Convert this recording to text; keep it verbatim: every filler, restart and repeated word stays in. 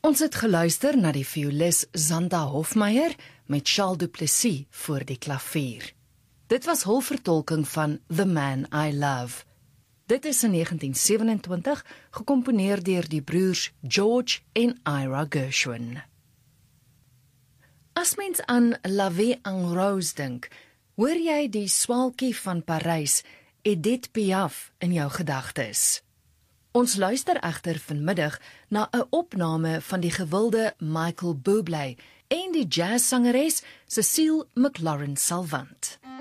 Ons het geluister na die violis Zanda Hofmeyer met Charles Du Plessis voor die klavier. Dit was hul vertolking van The Man I Love. Dit is in negentien sewenentwintig gekomponeer deur die broers George en Ira Gershwin. As mens aan La Vie en Rose dink, hoor jy die swaalkie van Parys, Edith Piaf, in jou gedagtes. Ons luister egter vanmiddag na 'n opname van die gewilde Michael Bublé en die jazzsangeres Cecile McLaurin Salvant.